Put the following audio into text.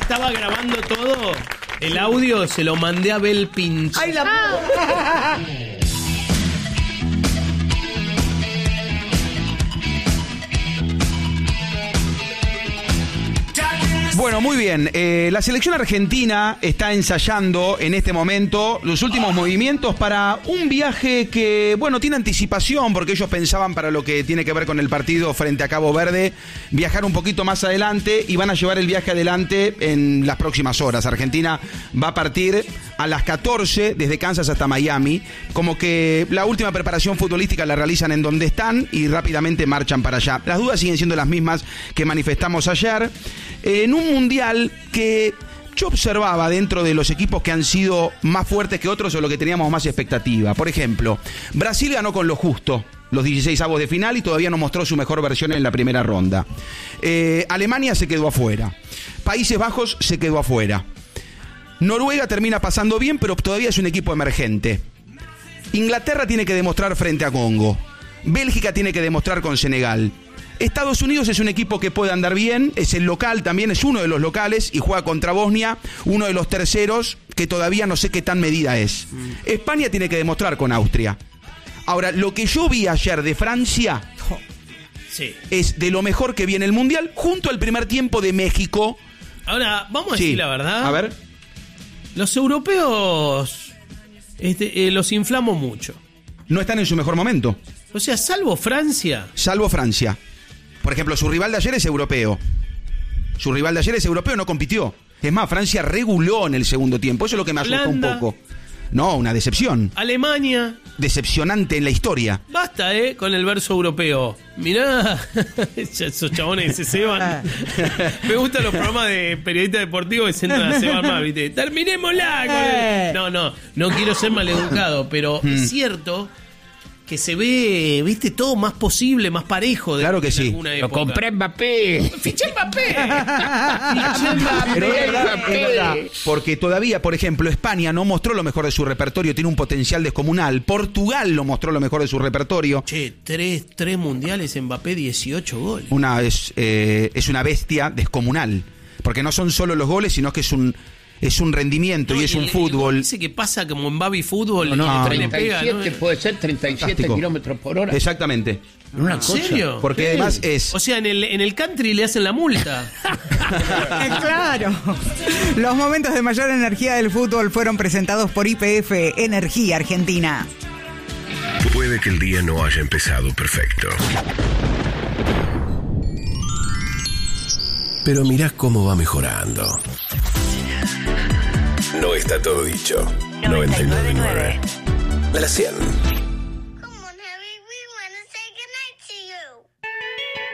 estaba grabando todo, el audio se lo mandé a Bel Pinch. ¡Ay, la Bueno, muy bien. La selección argentina está ensayando en este momento los últimos movimientos para un viaje que, bueno, tiene anticipación porque ellos pensaban para lo que tiene que ver con el partido frente a Cabo Verde, viajar un poquito más adelante y van a llevar el viaje adelante en las próximas horas. Argentina va a partir a las 14 desde Kansas hasta Miami, como que la última preparación futbolística la realizan en donde están y rápidamente marchan para allá. Las dudas siguen siendo las mismas que manifestamos ayer. En un mundial que yo observaba dentro de los equipos que han sido más fuertes que otros o lo que teníamos más expectativa. Por ejemplo, Brasil ganó con lo justo los 16avos de final y todavía no mostró su mejor versión en la primera ronda. Alemania se quedó afuera. Países Bajos se quedó afuera. Noruega termina pasando bien, pero todavía es un equipo emergente. Inglaterra tiene que demostrar frente a Congo. Bélgica tiene que demostrar con Senegal. Estados Unidos es un equipo que puede andar bien, es el local también, es uno de los locales y juega contra Bosnia, uno de los terceros que todavía no sé qué tan medida es. España tiene que demostrar con Austria. Ahora, lo que yo vi ayer de Francia es de lo mejor que vi en el Mundial, junto al primer tiempo de México. Ahora, vamos a decir la verdad. A ver. Los europeos los inflamos mucho. No están en su mejor momento. O sea, salvo Francia. Salvo Francia. Por ejemplo, su rival de ayer es europeo. Su rival de ayer es europeo, no compitió. Es más, Francia reguló en el segundo tiempo. Eso es lo que me asustó un poco. No, una decepción. Alemania. Decepcionante en la historia. Basta, con el verso europeo. Mirá, esos chabones que se ceban. Me gustan los programas de periodistas deportivos que se entran a cebar más, ¿viste? ¡Terminémosla! No quiero ser maleducado, pero es cierto que se ve, viste, todo más posible, más parejo. Claro que sí. Lo compré Mbappé. ¡Fiché Mbappé! Pero es verdad, porque todavía, por ejemplo, España no mostró lo mejor de su repertorio, tiene un potencial descomunal. Portugal lo mostró lo mejor de su repertorio. Che, tres mundiales, Mbappé, 18 goles. Es una bestia descomunal, porque no son solo los goles, sino que es un rendimiento y es un fútbol. Dice que pasa como en baby fútbol. No, 37 puede ser 37 kilómetros por hora. Exactamente. ¿En serio? Porque además es... O sea, en el country le hacen la multa. Claro. Los momentos de mayor energía del fútbol fueron presentados por YPF Energía Argentina. Puede que el día no haya empezado perfecto, pero mirá cómo va mejorando. No está todo dicho. 99.9. La 100.